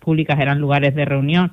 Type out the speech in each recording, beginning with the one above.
públicas eran lugares de reunión,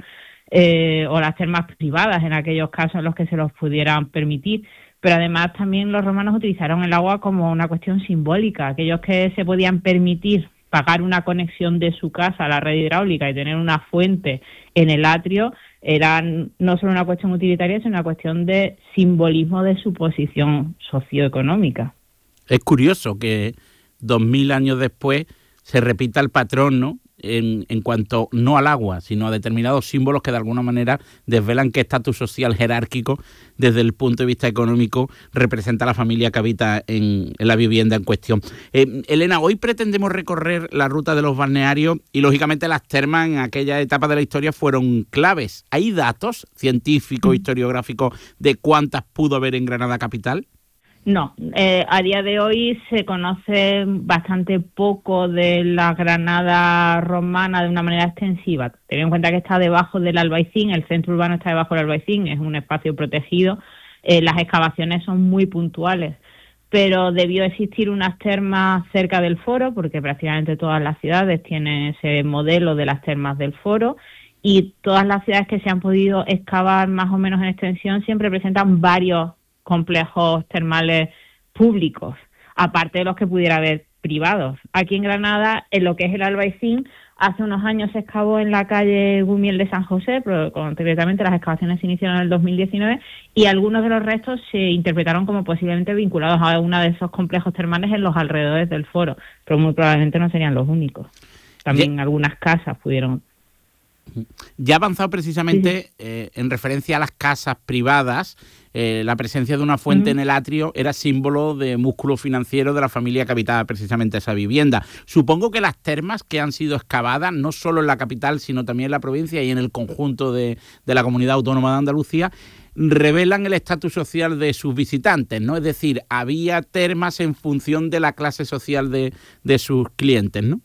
o las termas privadas en aquellos casos en los que se los pudieran permitir. Pero además también los romanos utilizaron el agua como una cuestión simbólica. Aquellos que se podían permitir pagar una conexión de su casa a la red hidráulica y tener una fuente en el atrio, era no solo una cuestión utilitaria, sino una cuestión de simbolismo de su posición socioeconómica. Es curioso que 2000 años después se repita el patrón, ¿no?, en cuanto no al agua, sino a determinados símbolos que de alguna manera desvelan qué estatus social jerárquico desde el punto de vista económico representa la familia que habita en la vivienda en cuestión. Elena, hoy pretendemos recorrer la ruta de los balnearios y lógicamente las termas en aquella etapa de la historia fueron claves. ¿Hay datos científicos, historiográficos de cuántas pudo haber en Granada capital? No, a día de hoy se conoce bastante poco de la Granada romana de una manera extensiva. Ten en cuenta que está debajo del Albaicín, el centro urbano está debajo del Albaicín, es un espacio protegido, las excavaciones son muy puntuales, pero debió existir unas termas cerca del foro, porque prácticamente todas las ciudades tienen ese modelo de las termas del foro, y todas las ciudades que se han podido excavar más o menos en extensión siempre presentan varios complejos termales públicos, aparte de los que pudiera haber privados. Aquí en Granada, en lo que es el Albaicín, hace unos años se excavó en la calle Gumiel de San José, pero concretamente las excavaciones se iniciaron en el 2019 y algunos de los restos se interpretaron como posiblemente vinculados a uno de esos complejos termales en los alrededores del foro, pero muy probablemente no serían los únicos. También algunas casas pudieron. Ya ha avanzado precisamente en referencia a las casas privadas, la presencia de una fuente en el atrio era símbolo de músculo financiero de la familia que habitaba precisamente esa vivienda. Supongo que las termas que han sido excavadas, no solo en la capital, sino también en la provincia y en el conjunto de la comunidad autónoma de Andalucía, revelan el estatus social de sus visitantes, ¿no? Es decir, había termas en función de la clase social de sus clientes, ¿no?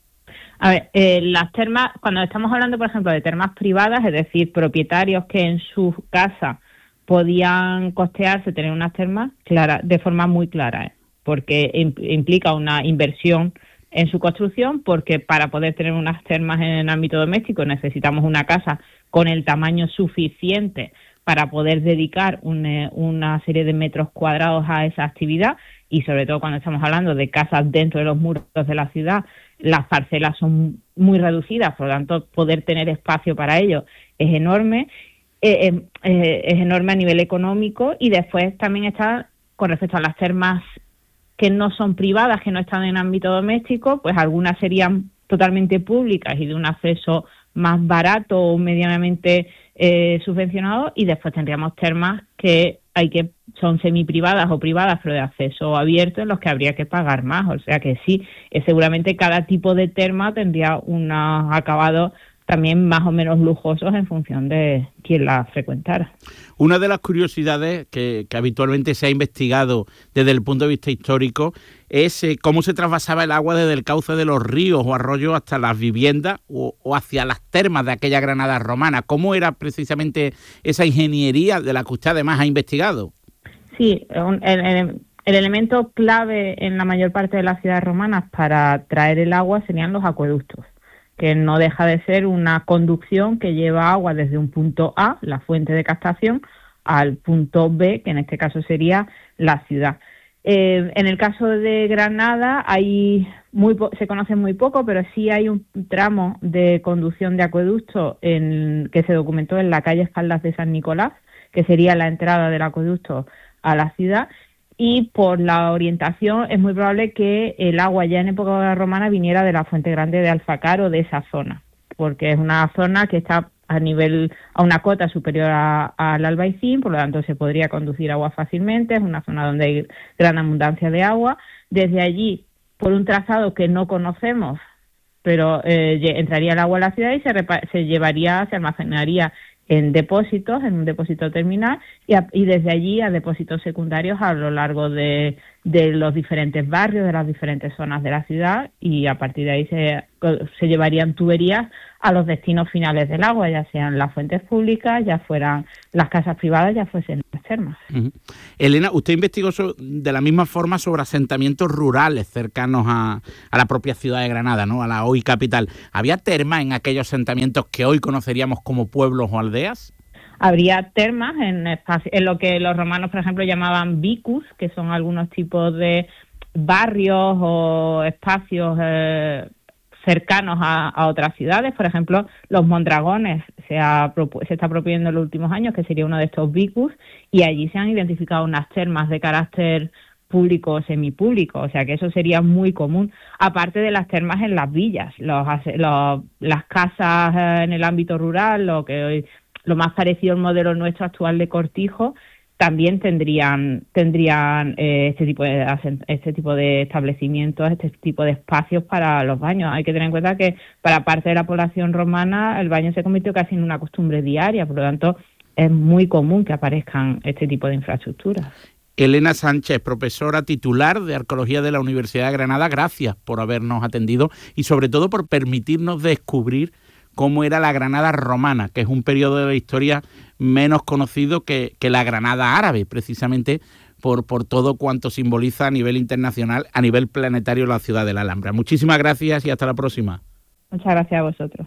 A ver, las termas, cuando estamos hablando, por ejemplo, de termas privadas, es decir, propietarios que en su casa podían costearse tener unas termas, de forma muy clara, porque implica una inversión en su construcción, porque para poder tener unas termas en el ámbito doméstico necesitamos una casa con el tamaño suficiente para poder dedicar una serie de metros cuadrados a esa actividad, y sobre todo cuando estamos hablando de casas dentro de los muros de la ciudad, las parcelas son muy reducidas, por lo tanto poder tener espacio para ello es enorme, es enorme a nivel económico. Y después también está con respecto a las termas que no son privadas, que no están en ámbito doméstico, pues algunas serían totalmente públicas y de un acceso más barato o medianamente subvencionado, y después tendríamos termas que son semiprivadas o privadas pero de acceso abierto, en los que habría que pagar más. O sea que sí, seguramente cada tipo de terma tendría unos acabados también más o menos lujosos en función de quién la frecuentara. Una de las curiosidades que habitualmente se ha investigado desde el punto de vista histórico es cómo se trasvasaba el agua desde el cauce de los ríos o arroyos hasta las viviendas o hacia las termas de aquella Granada romana. ¿Cómo era precisamente esa ingeniería de la que usted además ha investigado? Sí, el elemento clave en la mayor parte de las ciudades romanas para traer el agua serían los acueductos, que no deja de ser una conducción que lleva agua desde un punto A, la fuente de captación, al punto B, que en este caso sería la ciudad. En el caso de Granada se conoce muy poco, pero sí hay un tramo de conducción de acueducto que se documentó en la calle Espaldas de San Nicolás, que sería la entrada del acueducto a la ciudad, y por la orientación es muy probable que el agua ya en época romana viniera de la Fuente Grande de Alfacar o de esa zona, porque es una zona que está a una cota superior al Albaicín, por lo tanto se podría conducir agua fácilmente, es una zona donde hay gran abundancia de agua. Desde allí, por un trazado que no conocemos, pero entraría el agua a la ciudad y se almacenaría en depósitos, en un depósito terminal, y desde allí a depósitos secundarios a lo largo de de los diferentes barrios, de las diferentes zonas de la ciudad, y a partir de ahí se llevarían tuberías a los destinos finales del agua, ya sean las fuentes públicas, ya fueran las casas privadas, ya fuesen las termas. Elena, usted investigó de la misma forma sobre asentamientos rurales cercanos a la propia ciudad de Granada, ¿no?, a la hoy capital. ¿Había termas en aquellos asentamientos que hoy conoceríamos como pueblos o aldeas? Habría termas en lo que los romanos, por ejemplo, llamaban vicus, que son algunos tipos de barrios o espacios cercanos a otras ciudades. Por ejemplo, los Mondragones se está proponiendo en los últimos años, que sería uno de estos vicus, y allí se han identificado unas termas de carácter público o semipúblico, o sea que eso sería muy común, aparte de las termas en las villas, las casas en el ámbito rural, lo más parecido al modelo nuestro actual de cortijo, también tendrían este tipo de establecimientos, este tipo de espacios para los baños. Hay que tener en cuenta que para parte de la población romana el baño se convirtió casi en una costumbre diaria, por lo tanto es muy común que aparezcan este tipo de infraestructuras. Elena Sánchez, profesora titular de Arqueología de la Universidad de Granada, gracias por habernos atendido y sobre todo por permitirnos descubrir cómo era la Granada romana, que es un periodo de la historia menos conocido que la Granada árabe, precisamente por todo cuanto simboliza a nivel internacional, a nivel planetario, la ciudad de la Alhambra. Muchísimas gracias y hasta la próxima. Muchas gracias a vosotros.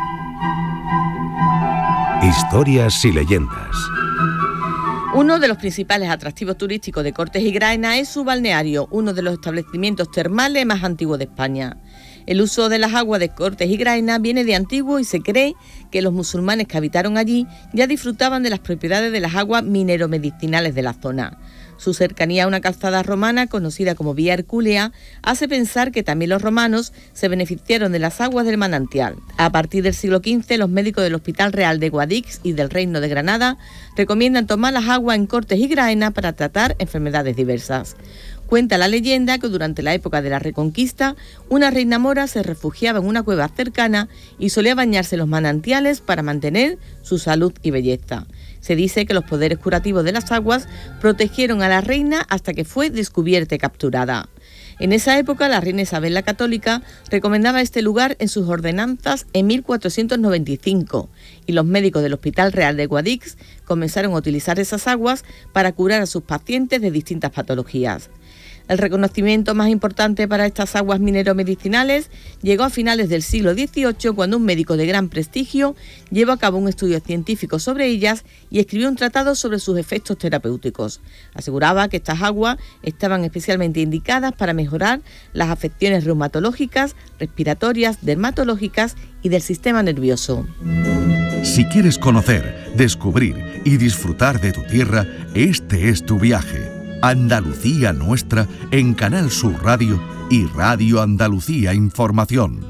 Historias y leyendas. Uno de los principales atractivos turísticos de Cortes y Graena es su balneario, uno de los establecimientos termales más antiguos de España. El uso de las aguas de Cortes y Graena viene de antiguo y se cree que los musulmanes que habitaron allí ya disfrutaban de las propiedades de las aguas mineromedicinales de la zona. Su cercanía a una calzada romana conocida como Vía Hercúlea hace pensar que también los romanos se beneficiaron de las aguas del manantial. A partir del siglo XV, los médicos del Hospital Real de Guadix y del Reino de Granada recomiendan tomar las aguas en Cortes y Graena para tratar enfermedades diversas. Cuenta la leyenda que durante la época de la Reconquista, una reina mora se refugiaba en una cueva cercana y solía bañarse en los manantiales para mantener su salud y belleza. Se dice que los poderes curativos de las aguas protegieron a la reina hasta que fue descubierta y capturada. En esa época, la reina Isabel la Católica recomendaba este lugar en sus ordenanzas en 1495 y los médicos del Hospital Real de Guadix comenzaron a utilizar esas aguas para curar a sus pacientes de distintas patologías. El reconocimiento más importante para estas aguas mineromedicinales llegó a finales del siglo XVIII, cuando un médico de gran prestigio llevó a cabo un estudio científico sobre ellas y escribió un tratado sobre sus efectos terapéuticos. Aseguraba que estas aguas estaban especialmente indicadas para mejorar las afecciones reumatológicas, respiratorias, dermatológicas y del sistema nervioso. Si quieres conocer, descubrir y disfrutar de tu tierra, este es tu viaje. Andalucía Nuestra en Canal Sur Radio y Radio Andalucía Información.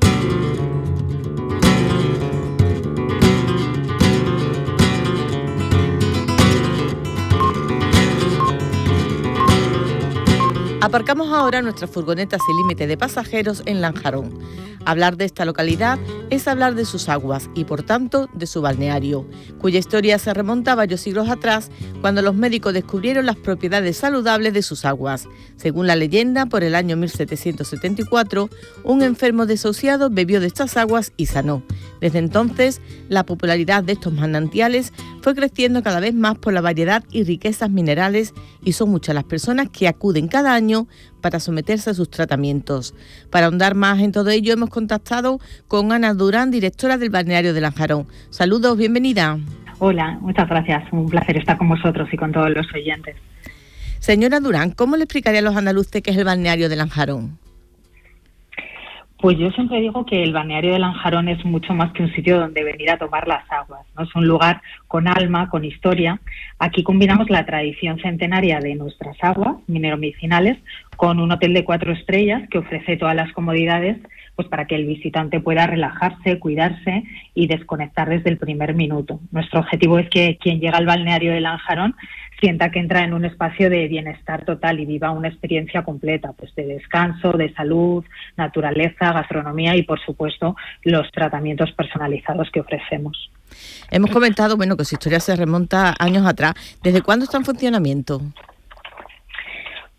Aparcamos ahora nuestra furgoneta sin límite de pasajeros en Lanjarón. Hablar de esta localidad es hablar de sus aguas y, por tanto, de su balneario, cuya historia se remonta a varios siglos atrás, cuando los médicos descubrieron las propiedades saludables de sus aguas. Según la leyenda, por el año 1774, un enfermo desahuciado bebió de estas aguas y sanó. Desde entonces, la popularidad de estos manantiales fue creciendo cada vez más por la variedad y riquezas minerales, y son muchas las personas que acuden cada año para someterse a sus tratamientos. Para ahondar más en todo ello, hemos contactado con Ana Durán, directora del balneario de Lanjarón. Saludos, bienvenida. Hola, muchas gracias. Un placer estar con vosotros y con todos los oyentes. Señora Durán, ¿cómo le explicaría a los andaluces qué es el balneario de Lanjarón? Pues yo siempre digo que el balneario de Lanjarón es mucho más que un sitio donde venir a tomar las aguas, ¿no? Es un lugar con alma, con historia. Aquí combinamos la tradición centenaria de nuestras aguas mineromedicinales con un hotel de 4 estrellas que ofrece todas las comodidades, pues para que el visitante pueda relajarse, cuidarse y desconectar desde el primer minuto. Nuestro objetivo es que quien llega al balneario de Lanjarón sienta que entra en un espacio de bienestar total y viva una experiencia completa, pues de descanso, de salud, naturaleza, gastronomía y, por supuesto, los tratamientos personalizados que ofrecemos. Hemos comentado, que su historia se remonta a años atrás. ¿Desde cuándo está en funcionamiento?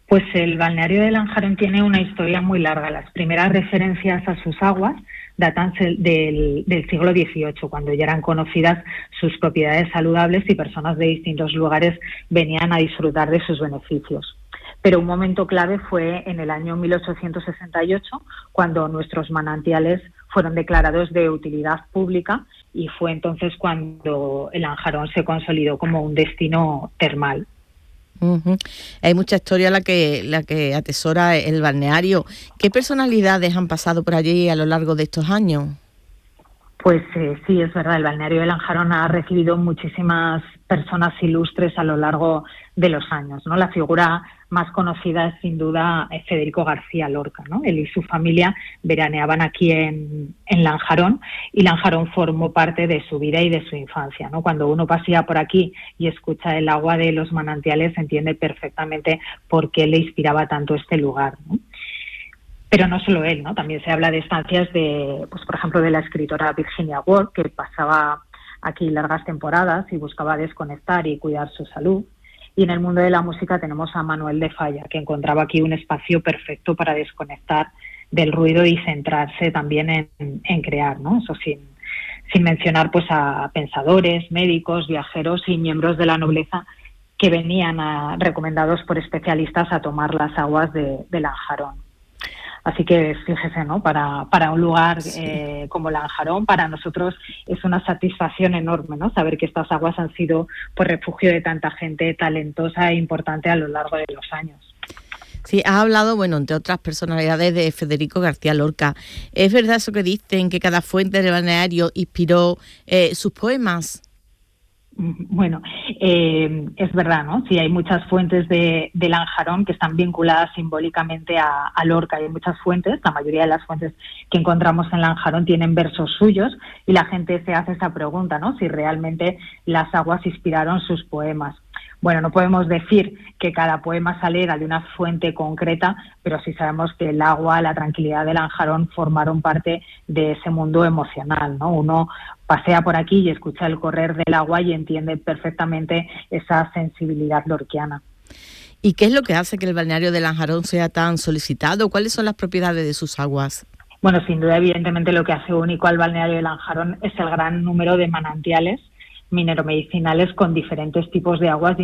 Pues el balneario de Lanjarón tiene una historia muy larga. Las primeras referencias a sus aguas datan del siglo XVIII, cuando ya eran conocidas sus propiedades saludables y personas de distintos lugares venían a disfrutar de sus beneficios. Pero un momento clave fue en el año 1868, cuando nuestros manantiales fueron declarados de utilidad pública, y fue entonces cuando el Lanjarón se consolidó como un destino termal. Uh-huh. Hay mucha historia la que atesora el balneario. ¿Qué personalidades han pasado por allí a lo largo de estos años? Pues sí, es verdad, el balneario de Lanjarón ha recibido muchísimas personas ilustres a lo largo de los años, ¿no? La figura más conocida es sin duda Federico García Lorca, ¿no? Él y su familia veraneaban aquí en Lanjarón, y Lanjarón formó parte de su vida y de su infancia, ¿no? Cuando uno pasea por aquí y escucha el agua de los manantiales, entiende perfectamente por qué le inspiraba tanto este lugar, ¿no? Pero no solo él, ¿no? También se habla de estancias de, pues por ejemplo, de la escritora Virginia Woolf, que pasaba aquí largas temporadas y buscaba desconectar y cuidar su salud. Y en el mundo de la música tenemos a Manuel de Falla, que encontraba aquí un espacio perfecto para desconectar del ruido y centrarse también en crear, ¿no? Eso sin mencionar pues a pensadores, médicos, viajeros y miembros de la nobleza que venían recomendados por especialistas a tomar las aguas de Lanjarón. Así que fíjese, ¿no? Para un lugar como Lanjarón, para nosotros es una satisfacción enorme, ¿no? Saber que estas aguas han sido pues refugio de tanta gente talentosa e importante a lo largo de los años. Sí, has hablado, bueno, entre otras personalidades, de Federico García Lorca. ¿Es verdad eso que dicen, que cada fuente del balneario inspiró sus poemas? Bueno, es verdad, ¿no? Sí, hay muchas fuentes de Lanjarón que están vinculadas simbólicamente a Lorca. Hay muchas fuentes, la mayoría de las fuentes que encontramos en Lanjarón tienen versos suyos, y la gente se hace esa pregunta, ¿no? Si realmente las aguas inspiraron sus poemas. Bueno, no podemos decir que cada poema saliera de una fuente concreta, pero sí sabemos que el agua, la tranquilidad de Lanjarón formaron parte de ese mundo emocional, ¿no? Uno pasea por aquí y escucha el correr del agua y entiende perfectamente esa sensibilidad lorquiana. ¿Y qué es lo que hace que el balneario de Lanjarón sea tan solicitado? ¿Cuáles son las propiedades de sus aguas? Bueno, sin duda, evidentemente, lo que hace único al balneario de Lanjarón es el gran número de manantiales mineromedicinales con diferentes tipos de aguas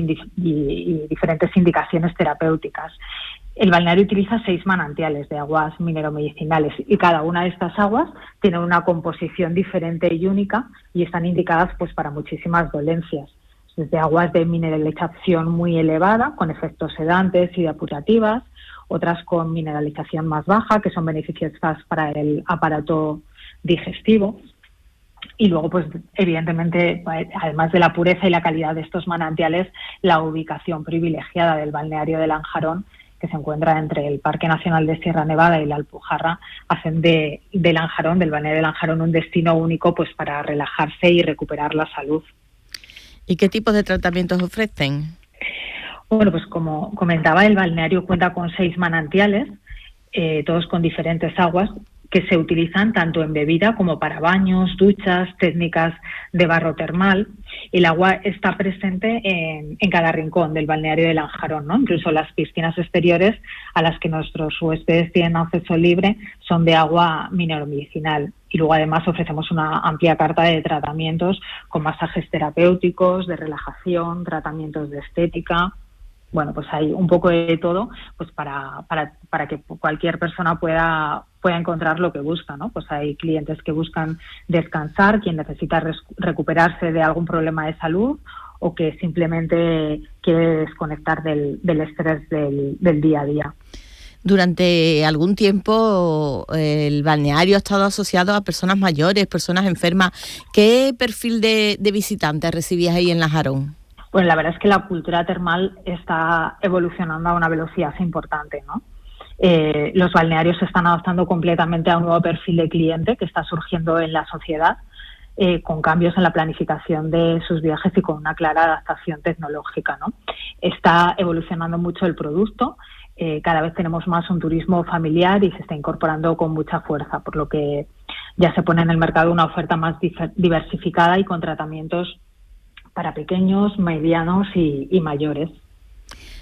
y diferentes indicaciones terapéuticas. El balneario utiliza 6 manantiales de aguas mineromedicinales, y cada una de estas aguas tiene una composición diferente y única, y están indicadas pues para muchísimas dolencias, desde aguas de mineralización muy elevada con efectos sedantes y depurativas, otras con mineralización más baja, que son beneficiosas para el aparato digestivo. Y luego, pues evidentemente, además de la pureza y la calidad de estos manantiales, la ubicación privilegiada del balneario de Lanjarón, que se encuentra entre el Parque Nacional de Sierra Nevada y la Alpujarra, hacen de Lanjarón, del balneario de Lanjarón, un destino único pues para relajarse y recuperar la salud. ¿Y qué tipos de tratamientos ofrecen? Bueno, pues como comentaba, el balneario cuenta con 6 manantiales, todos con diferentes aguas, que se utilizan tanto en bebida como para baños, duchas, técnicas de barro termal. El agua está presente en cada rincón del balneario de Lanjarón, ¿no? Incluso las piscinas exteriores a las que nuestros huéspedes tienen acceso libre son de agua mineromedicinal. Y luego además ofrecemos una amplia carta de tratamientos con masajes terapéuticos, de relajación, tratamientos de estética. Bueno, pues hay un poco de todo, pues para que cualquier persona pueda encontrar lo que busca, ¿no? Pues hay clientes que buscan descansar, quien necesita recuperarse de algún problema de salud, o que simplemente quiere desconectar del estrés del día a día. Durante algún tiempo el balneario ha estado asociado a personas mayores, personas enfermas. ¿Qué perfil de visitantes recibías ahí en Lanjarón? Pues la verdad es que la cultura termal está evolucionando a una velocidad importante, ¿no? Los balnearios se están adaptando completamente a un nuevo perfil de cliente que está surgiendo en la sociedad, con cambios en la planificación de sus viajes y con una clara adaptación tecnológica, ¿no? Está evolucionando mucho el producto, cada vez tenemos más un turismo familiar y se está incorporando con mucha fuerza, por lo que ya se pone en el mercado una oferta más diversificada y con tratamientos para pequeños, medianos y mayores.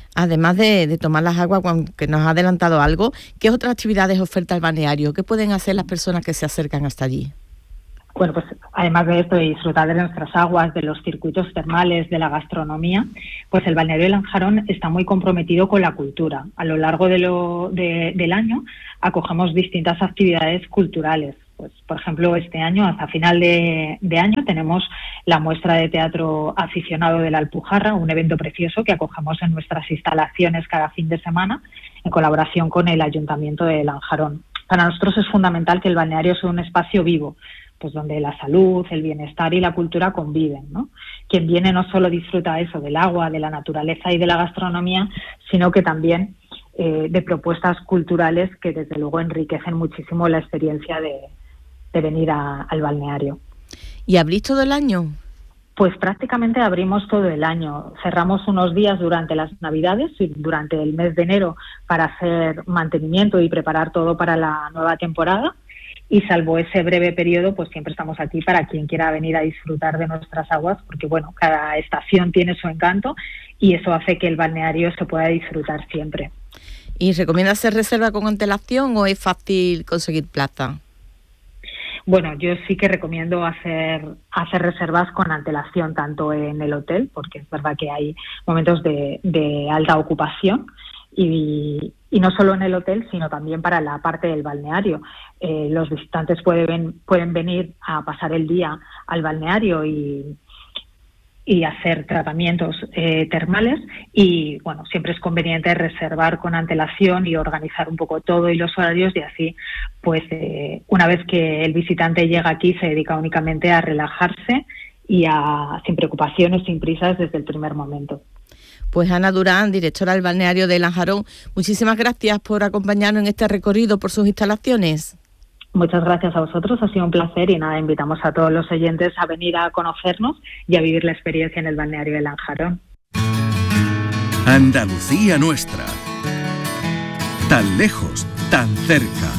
Además de tomar las aguas, que nos ha adelantado algo, ¿qué otras actividades oferta el balneario? ¿Qué pueden hacer las personas que se acercan hasta allí? Bueno, pues además de esto, de disfrutar de nuestras aguas, de los circuitos termales, de la gastronomía, pues el balneario de Lanjarón está muy comprometido con la cultura. A lo largo del año acogemos distintas actividades culturales. Pues, por ejemplo, este año, hasta final de año, tenemos la muestra de teatro aficionado de la Alpujarra, un evento precioso que acogemos en nuestras instalaciones cada fin de semana, en colaboración con el Ayuntamiento de Lanjarón. Para nosotros es fundamental que el balneario sea un espacio vivo, pues donde la salud, el bienestar y la cultura conviven, ¿no? Quien viene no solo disfruta eso del agua, de la naturaleza y de la gastronomía, sino que también de propuestas culturales que desde luego enriquecen muchísimo la experiencia de venir al balneario. ¿Y abrís todo el año? Pues prácticamente abrimos todo el año. Cerramos unos días durante las Navidades y durante el mes de enero para hacer mantenimiento y preparar todo para la nueva temporada. Y salvo ese breve periodo, pues siempre estamos aquí para quien quiera venir a disfrutar de nuestras aguas, porque bueno, cada estación tiene su encanto y eso hace que el balneario se pueda disfrutar siempre. ¿Y recomienda hacer reserva con antelación o es fácil conseguir plaza? Bueno, yo sí que recomiendo hacer reservas con antelación, tanto en el hotel, porque es verdad que hay momentos de alta ocupación, y no solo en el hotel, sino también para la parte del balneario. Los visitantes pueden venir a pasar el día al balneario y hacer tratamientos termales, y bueno, siempre es conveniente reservar con antelación y organizar un poco todo y los horarios, y así pues una vez que el visitante llega aquí se dedica únicamente a relajarse y sin preocupaciones, sin prisas desde el primer momento. Pues Ana Durán, directora del balneario de Lanjarón, muchísimas gracias por acompañarnos en este recorrido por sus instalaciones. Muchas gracias a vosotros, ha sido un placer, y nada, invitamos a todos los oyentes a venir a conocernos y a vivir la experiencia en el balneario de Lanjarón. Andalucía nuestra. Tan lejos, tan cerca.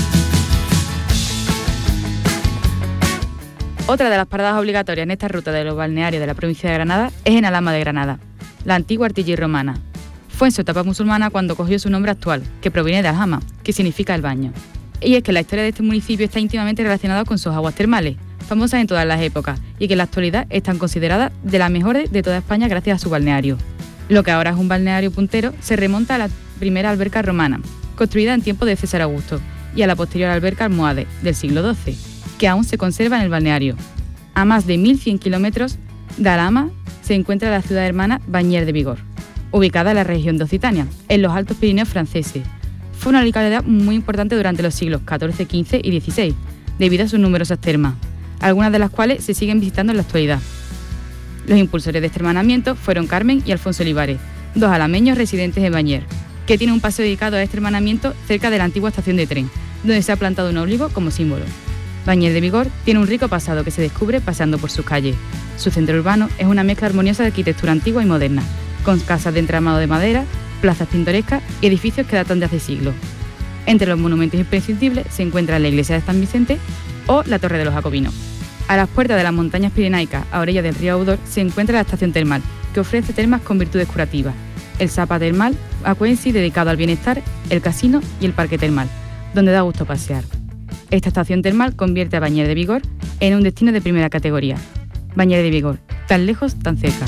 Otra de las paradas obligatorias en esta ruta de los balnearios de la provincia de Granada es en Alhama de Granada, la antigua Artilla romana. Fue en su etapa musulmana cuando cogió su nombre actual, que proviene de Alhama, que significa el baño. Y es que la historia de este municipio está íntimamente relacionada con sus aguas termales, famosas en todas las épocas, y que en la actualidad están consideradas de las mejores de toda España gracias a su balneario. Lo que ahora es un balneario puntero se remonta a la primera alberca romana, construida en tiempos de César Augusto, y a la posterior alberca almohade del siglo XII, que aún se conserva en el balneario. A más de 1.100 kilómetros de Alhama se encuentra la ciudad hermana Bañères de Bigorre, ubicada en la región de Occitania, en los Altos Pirineos franceses. Fue una localidad muy importante durante los siglos XIV, XV y XVI, debido a sus numerosas termas, algunas de las cuales se siguen visitando en la actualidad. Los impulsores de este hermanamiento fueron Carmen y Alfonso Olivares, dos alameños residentes en Bañères, que tienen un paseo dedicado a este hermanamiento cerca de la antigua estación de tren, donde se ha plantado un óbligo como símbolo. Bañères de Bigorre tiene un rico pasado que se descubre paseando por sus calles. Su centro urbano es una mezcla armoniosa de arquitectura antigua y moderna, con casas de entramado de madera, plazas pintorescas y edificios que datan de hace siglos. Entre los monumentos imprescindibles se encuentra la iglesia de San Vicente o la Torre de los Jacobinos. A las puertas de las montañas pirenaicas, a orillas del río Audor, se encuentra la estación termal, que ofrece termas con virtudes curativas, el Sapa Termal Aquensi, dedicado al bienestar, el casino y el parque termal, donde da gusto pasear. Esta estación termal convierte a Bañères de Bigorre en un destino de primera categoría. Bañères de Bigorre, tan lejos, tan cerca.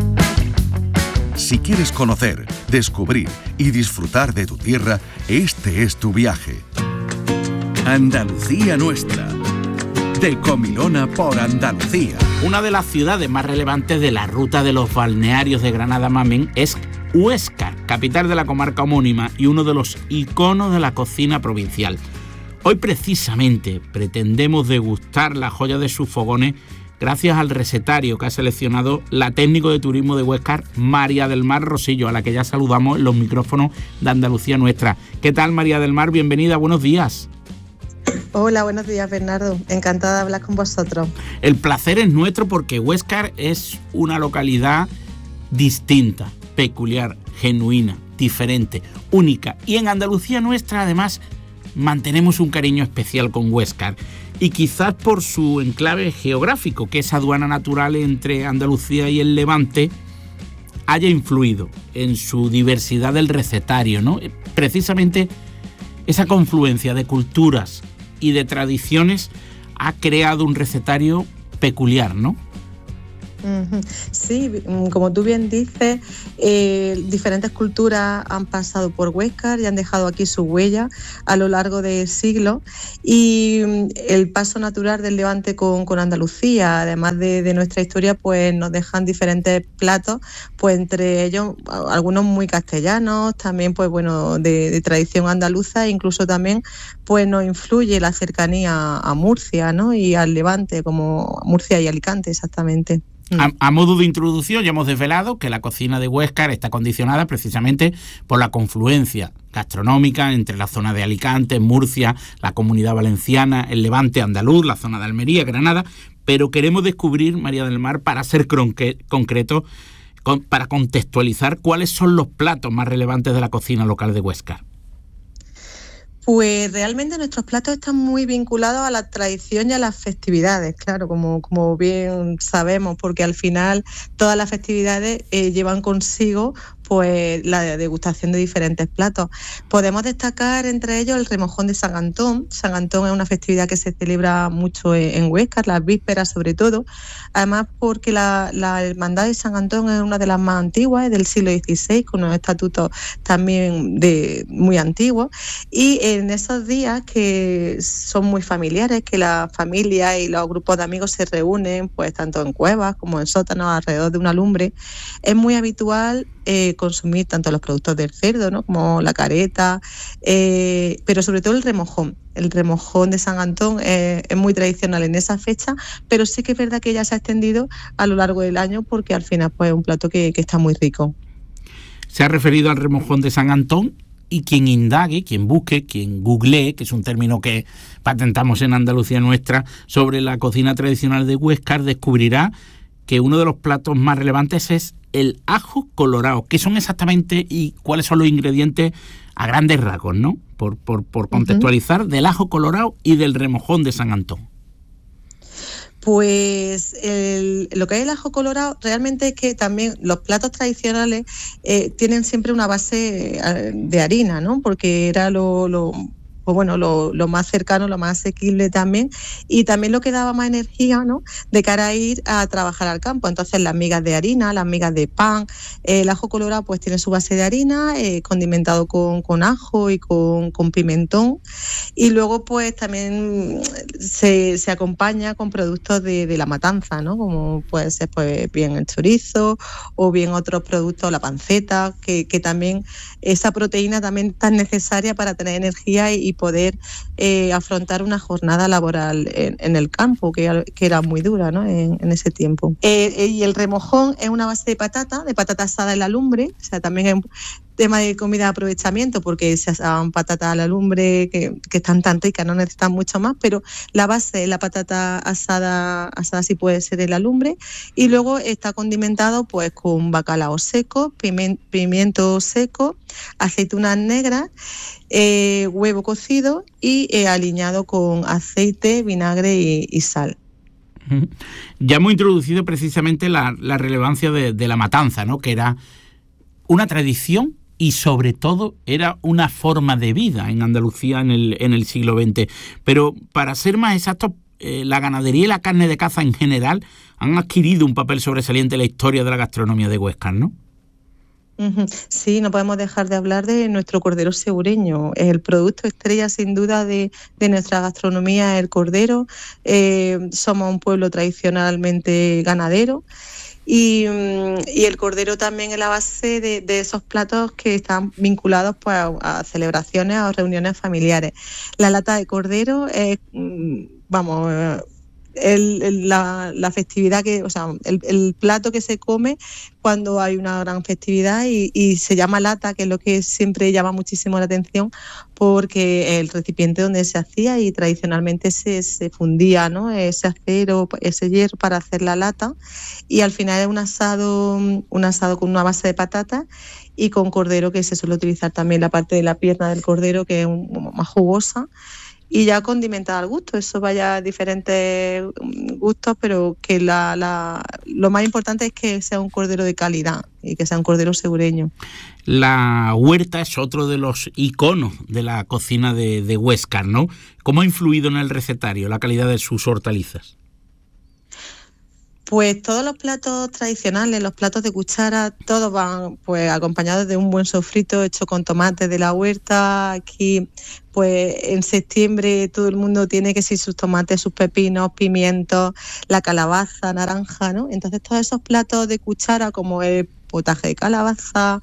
Si quieres conocer, descubrir y disfrutar de tu tierra, este es tu viaje. Andalucía nuestra. De Comilona por Andalucía. Una de las ciudades más relevantes de la ruta de los balnearios de Granada-Mamen es Huéscar, capital de la comarca homónima y uno de los iconos de la cocina provincial. Hoy precisamente pretendemos degustar la joya de sus fogones gracias al recetario que ha seleccionado la técnico de turismo de Huéscar, María del Mar Rosillo, a la que ya saludamos en los micrófonos de Andalucía Nuestra. ¿Qué tal, María del Mar? Bienvenida, buenos días. Hola, buenos días, Bernardo. Encantada de hablar con vosotros. El placer es nuestro porque Huéscar es una localidad distinta, peculiar, genuina, diferente, única. Y en Andalucía Nuestra, además, mantenemos un cariño especial con Huéscar. Y quizás por su enclave geográfico, que es aduana natural entre Andalucía y el Levante, haya influido en su diversidad del recetario, ¿no? Precisamente esa confluencia de culturas y de tradiciones ha creado un recetario peculiar, ¿no? Sí, como tú bien dices, diferentes culturas han pasado por Huéscar y han dejado aquí su huella a lo largo de siglos, y el paso natural del Levante con Andalucía, además de nuestra historia, pues nos dejan diferentes platos, pues entre ellos algunos muy castellanos, también pues bueno de tradición andaluza, e incluso también pues nos influye la cercanía a Murcia, ¿no? Y al Levante, como Murcia y Alicante, exactamente. A modo de introducción, ya hemos desvelado que la cocina de Huéscar está condicionada precisamente por la confluencia gastronómica entre la zona de Alicante, Murcia, la Comunidad Valenciana, el Levante andaluz, la zona de Almería, Granada, pero queremos descubrir, María del Mar, para ser concreto, para contextualizar cuáles son los platos más relevantes de la cocina local de Huéscar. Pues realmente nuestros platos están muy vinculados a la tradición y a las festividades, claro, como bien sabemos, porque al final todas las festividades llevan consigo pues la degustación de diferentes platos. Podemos destacar entre ellos el remojón de San Antón. San Antón es una festividad que se celebra mucho en Huéscar, las vísperas sobre todo, además porque la Hermandad de San Antón es una de las más antiguas, es del siglo XVI, con unos estatutos también muy antiguos, y en esos días que son muy familiares, que la familia y los grupos de amigos se reúnen pues tanto en cuevas como en sótanos alrededor de una lumbre, es muy habitual consumir tanto los productos del cerdo, ¿no? Como la careta, pero sobre todo el remojón. El remojón de San Antón es muy tradicional en esa fecha, pero sí que es verdad que ya se ha extendido a lo largo del año, porque al final pues, es un plato que está muy rico. Se ha referido al remojón de San Antón, y quien indague, quien busque, quien googlee, que es un término que patentamos en Andalucía Nuestra, sobre la cocina tradicional de Huéscar, descubrirá que uno de los platos más relevantes es el ajo colorado. ¿Qué son exactamente y cuáles son los ingredientes a grandes rasgos, ¿no? Por contextualizar, del ajo colorado y del remojón de San Antón. Pues lo que es el ajo colorado realmente es que también los platos tradicionales tienen siempre una base de harina, ¿no? Porque era lo más cercano, lo más asequible también, y también lo que daba más energía, ¿no? De cara a ir a trabajar al campo. Entonces las migas de harina, las migas de pan, el ajo colorado pues tiene su base de harina, condimentado con ajo y con pimentón, y luego pues también se acompaña con productos de la matanza, ¿no? Como puede ser pues bien el chorizo o bien otros productos, la panceta, que también esa proteína también tan necesaria para tener energía y poder afrontar una jornada laboral en el campo, que era muy dura, ¿no? en ese tiempo. Y el remojón es una base de patata asada en la lumbre, o sea, también es un tema de comida de aprovechamiento, porque se asaban patatas a la lumbre que están tan ricas, no necesitan mucho más, pero la base es la patata asada sí puede ser en la lumbre, y luego está condimentado pues con bacalao seco, pimiento seco, aceitunas negras, huevo cocido y aliñado con aceite, vinagre y sal. Ya hemos introducido precisamente la relevancia de la matanza, ¿no? Que era una tradición y sobre todo era una forma de vida en Andalucía en el siglo XX. Pero para ser más exactos, la ganadería y la carne de caza en general han adquirido un papel sobresaliente en la historia de la gastronomía de Huéscar, ¿no? Sí, no podemos dejar de hablar de nuestro cordero segureño. El producto estrella sin duda de nuestra gastronomía es el cordero. Somos un pueblo tradicionalmente ganadero. Y el cordero también es la base de esos platos que están vinculados pues, a celebraciones, a reuniones familiares. La lata de cordero es, la festividad el plato que se come cuando hay una gran festividad, y se llama lata, que es lo que siempre llama muchísimo la atención, porque el recipiente donde se hacía, y tradicionalmente se fundía, ¿no? Ese acero, ese hierro para hacer la lata, y al final es un asado con una base de patata y con cordero, que se suele utilizar también la parte de la pierna del cordero, que es más jugosa. y ya condimentada al gusto. Eso vaya a diferentes gustos, pero que lo más importante es que sea un cordero de calidad y que sea un cordero segureño. La huerta es otro de los iconos de la cocina de Huéscar, ¿no? ¿Cómo ha influido en el recetario la calidad de sus hortalizas? Pues todos los platos tradicionales, los platos de cuchara, todos van pues acompañados de un buen sofrito hecho con tomates de la huerta. Aquí pues en septiembre todo el mundo tiene que ser sus tomates, sus pepinos, pimientos, la calabaza, naranja, ¿no? Entonces todos esos platos de cuchara como el potaje de calabaza,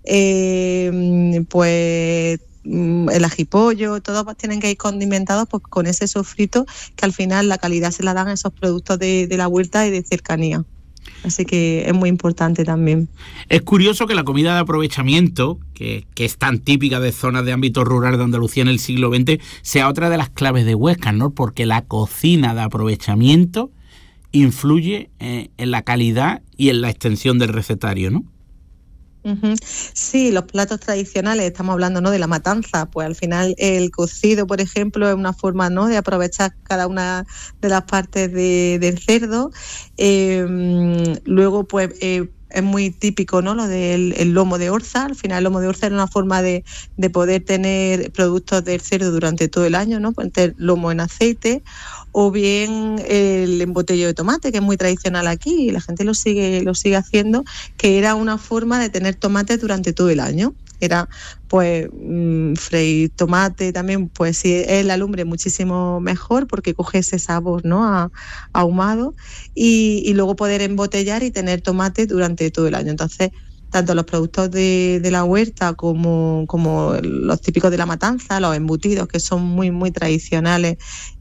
pues el ajipollo, todos tienen que ir condimentados pues con ese sofrito, que al final la calidad se la dan a esos productos de la huerta y de cercanía. Así que es muy importante también. Es curioso que la comida de aprovechamiento, que es tan típica de zonas de ámbito rural de Andalucía en el siglo XX, sea otra de las claves de Huéscar, ¿no? Porque la cocina de aprovechamiento influye en la calidad y en la extensión del recetario, ¿no? Sí, los platos tradicionales, estamos hablando, ¿no?, de la matanza, pues al final el cocido, por ejemplo, es una forma, ¿no?, de aprovechar cada una de las partes del cerdo. Luego, pues es muy típico, ¿no?, lo del lomo de orza. Al final el lomo de orza era una forma de poder tener productos del cerdo durante todo el año, ¿no?, poner lomo en aceite. O bien el embotello de tomate, que es muy tradicional aquí y la gente lo sigue haciendo, que era una forma de tener tomate durante todo el año. Era pues freír tomate también, pues si es la lumbre muchísimo mejor porque coge ese sabor, ¿no?, ahumado, y luego poder embotellar y tener tomate durante todo el año. Entonces, tanto los productos de la huerta como los típicos de la matanza, los embutidos, que son muy, muy tradicionales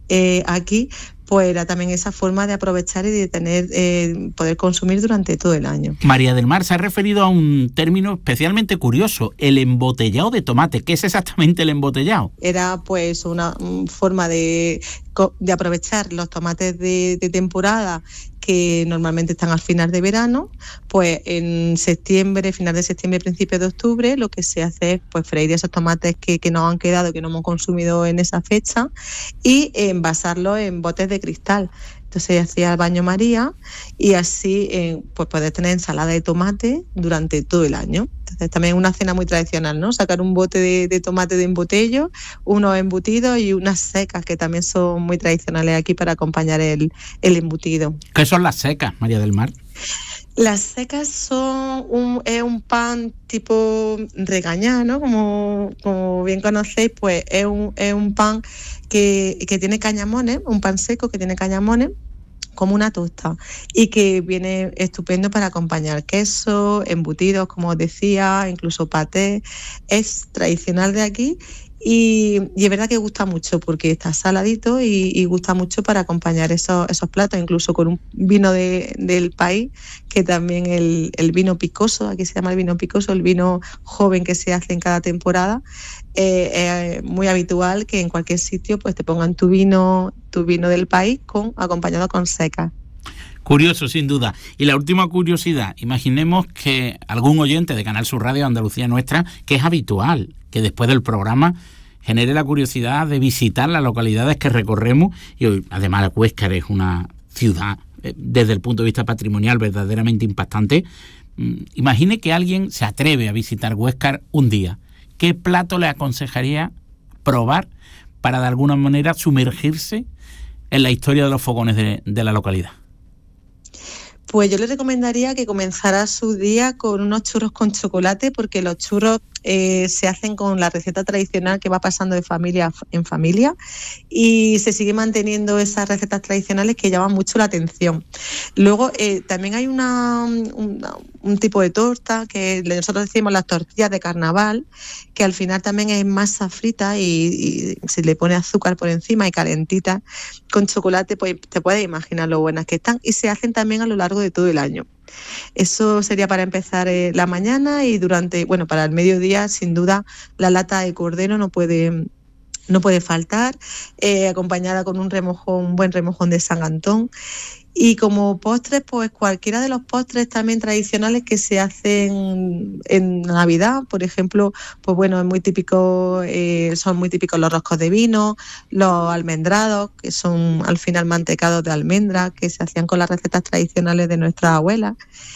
aquí, pues era también esa forma de aprovechar y de tener poder consumir durante todo el año. María del Mar se ha referido a un término especialmente curioso, el embotellado de tomate. ¿Qué es exactamente el embotellado? Era pues una forma de aprovechar los tomates de temporada que normalmente están al final de verano, pues en septiembre, final de septiembre, principio de octubre, lo que se hace es pues freír esos tomates que nos han quedado, que no hemos consumido en esa fecha, y envasarlos en botes de cristal. Entonces hacía el baño María y así pues poder tener ensalada de tomate durante todo el año. Entonces también es una cena muy tradicional, ¿no? Sacar un bote de tomate de embotello, unos embutidos y unas secas que también son muy tradicionales aquí para acompañar el embutido. ¿Qué son las secas, María del Mar? Las secas son un pan tipo regañá, ¿no? Como bien conocéis, pues es un pan que tiene cañamones, un pan seco que tiene cañamones, como una tosta, y que viene estupendo para acompañar queso, embutidos, como os decía, incluso paté. Es tradicional de aquí. Y es verdad que gusta mucho porque está saladito y gusta mucho para acompañar esos platos, incluso con un vino del país, que también el vino picoso, aquí se llama el vino picoso, el vino joven que se hace en cada temporada. Es muy habitual que en cualquier sitio pues te pongan tu vino del país acompañado con secas. Curioso, sin duda. Y la última curiosidad, imaginemos que algún oyente de Canal Sur Radio Andalucía Nuestra, que es habitual que después del programa genere la curiosidad de visitar las localidades que recorremos, y hoy, además, Huéscar es una ciudad, desde el punto de vista patrimonial, verdaderamente impactante. Imagine que alguien se atreve a visitar Huéscar un día. ¿Qué plato le aconsejaría probar para de alguna manera sumergirse en la historia de los fogones de la localidad? Pues yo le recomendaría que comenzara su día con unos churros con chocolate, porque los churros se hacen con la receta tradicional que va pasando de familia en familia y se sigue manteniendo esas recetas tradicionales que llaman mucho la atención. Luego también hay un tipo de torta que nosotros decimos las tortillas de carnaval, que al final también es masa frita y se le pone azúcar por encima y calentita con chocolate, pues te puedes imaginar lo buenas que están, y se hacen también a lo largo de todo el año. Eso sería para empezar la mañana, y para el mediodía, sin duda, la lata de cordero no puede faltar, acompañada con un buen remojón de San Antón. Y como postres, pues cualquiera de los postres también tradicionales que se hacen en Navidad, por ejemplo, pues bueno, es muy típico, son muy típicos los roscos de vino, los almendrados, que son al final mantecados de almendra, que se hacían con las recetas tradicionales de nuestras abuelas.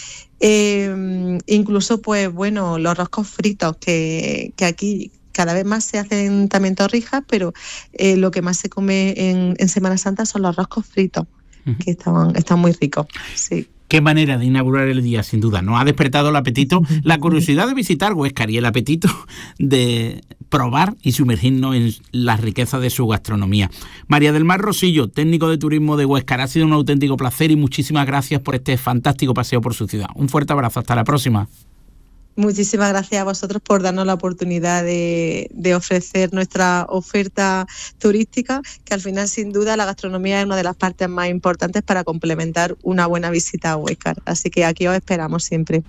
Incluso, pues bueno, los roscos fritos, que aquí cada vez más se hacen también torrijas, pero lo que más se come en Semana Santa son los roscos fritos, que están muy ricos, sí. Qué manera de inaugurar el día, sin duda. Nos ha despertado el apetito, la curiosidad de visitar Huéscar y el apetito de probar y sumergirnos en las riquezas de su gastronomía. María del Mar Rosillo, técnico de turismo de Huéscar, ha sido un auténtico placer y muchísimas gracias por este fantástico paseo por su ciudad. Un fuerte abrazo, hasta la próxima. Muchísimas gracias a vosotros por darnos la oportunidad de ofrecer nuestra oferta turística, que al final, sin duda, la gastronomía es una de las partes más importantes para complementar una buena visita a Huéscar. Así que aquí os esperamos siempre.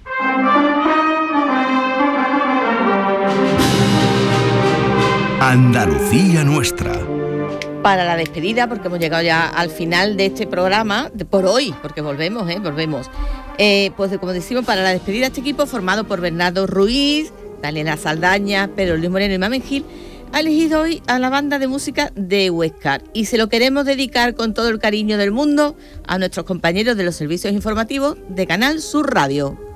Andalucía Nuestra. Para la despedida, porque hemos llegado ya al final de este programa, por hoy, porque volvemos. Pues como decimos, para la despedida, este equipo formado por Bernardo Ruiz, Daniela Saldaña, Pedro Luis Moreno y Mamen Gil, ha elegido hoy a la banda de música de Huéscar y se lo queremos dedicar con todo el cariño del mundo a nuestros compañeros de los servicios informativos de Canal Sur Radio.